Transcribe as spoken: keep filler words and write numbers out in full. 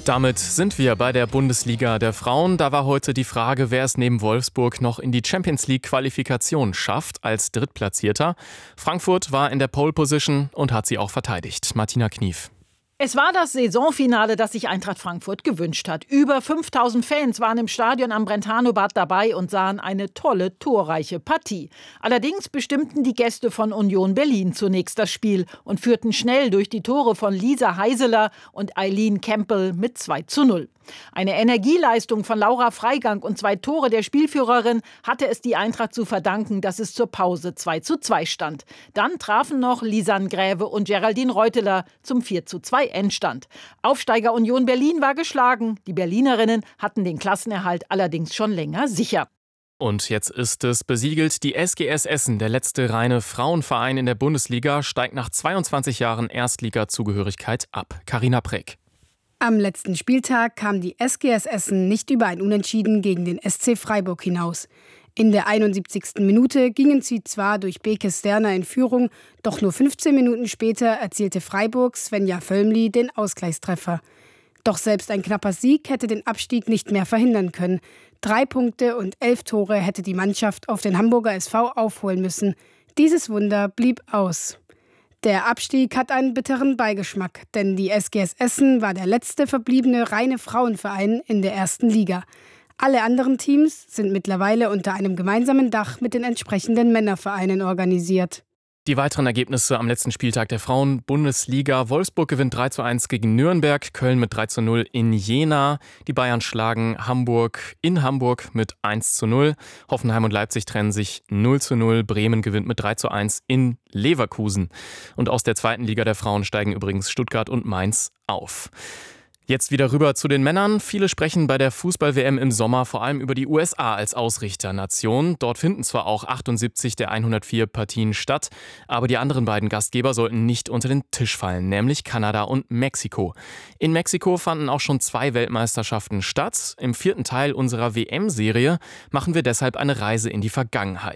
Damit sind wir bei der Bundesliga der Frauen. Da war heute die Frage, wer es neben Wolfsburg noch in die Champions League Qualifikation schafft als Drittplatzierter. Frankfurt war in der Pole Position und hat sie auch verteidigt. Martina Knief. Es war das Saisonfinale, das sich Eintracht Frankfurt gewünscht hat. Über fünftausend Fans waren im Stadion am Brentano-Bad dabei und sahen eine tolle, torreiche Partie. Allerdings bestimmten die Gäste von Union Berlin zunächst das Spiel und führten schnell durch die Tore von Lisa Heiseler und Eileen Campbell mit zwei zu null. Eine Energieleistung von Laura Freigang und zwei Tore der Spielführerin hatte es die Eintracht zu verdanken, dass es zur Pause zwei zu zwei stand. Dann trafen noch Lisanne Gräve und Geraldine Reuteler zum vier zu zwei Endstand. Aufsteiger Union Berlin war geschlagen. Die Berlinerinnen hatten den Klassenerhalt allerdings schon länger sicher. Und jetzt ist es besiegelt. Die S G S Essen, der letzte reine Frauenverein in der Bundesliga, steigt nach zweiundzwanzig Jahren Erstliga-Zugehörigkeit ab. Carina Preck. Am letzten Spieltag kam die S G S Essen nicht über ein Unentschieden gegen den S C Freiburg hinaus. In der einundsiebzigsten Minute gingen sie zwar durch Beke Sterner in Führung, doch nur fünfzehn Minuten später erzielte Freiburgs Svenja Völmli den Ausgleichstreffer. Doch selbst ein knapper Sieg hätte den Abstieg nicht mehr verhindern können. Drei Punkte und elf Tore hätte die Mannschaft auf den Hamburger S V aufholen müssen. Dieses Wunder blieb aus. Der Abstieg hat einen bitteren Beigeschmack, denn die S G S Essen war der letzte verbliebene reine Frauenverein in der ersten Liga. Alle anderen Teams sind mittlerweile unter einem gemeinsamen Dach mit den entsprechenden Männervereinen organisiert. Die weiteren Ergebnisse am letzten Spieltag der Frauen-Bundesliga. Wolfsburg gewinnt drei zu eins gegen Nürnberg, Köln mit drei zu null in Jena. Die Bayern schlagen Hamburg in Hamburg mit eins zu null. Hoffenheim und Leipzig trennen sich null zu null. Bremen gewinnt mit drei zu eins in Leverkusen. Und aus der zweiten Liga der Frauen steigen übrigens Stuttgart und Mainz auf. Jetzt wieder rüber zu den Männern. Viele sprechen bei der Fußball-W M im Sommer vor allem über die U S A als Ausrichternation. Dort finden zwar auch achtundsiebzig der hundertvier Partien statt, aber die anderen beiden Gastgeber sollten nicht unter den Tisch fallen, nämlich Kanada und Mexiko. In Mexiko fanden auch schon zwei Weltmeisterschaften statt. Im vierten Teil unserer W M-Serie machen wir deshalb eine Reise in die Vergangenheit.